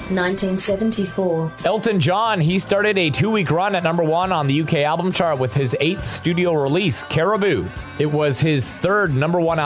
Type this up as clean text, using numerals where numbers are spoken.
1974. Elton John, he started a 2-week run at number 1 on the UK album chart with his 8th studio release, Caribou. It was his 3rd number 1 album